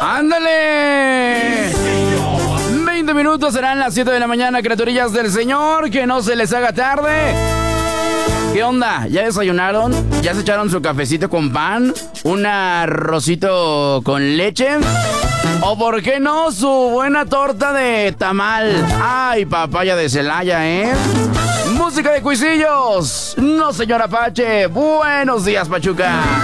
¡Ándale! 20 minutos serán las 7 de la mañana, criaturillas del Señor. Que no se les haga tarde. ¿Qué onda? ¿Ya desayunaron? ¿Ya se echaron su cafecito con pan? ¿Un arrocito con leche? ¿O por qué no su buena torta de tamal? ¡Ay, papaya de Celaya, eh! Música de Cuisillos. No, señor Apache. Buenos días, Pachuca.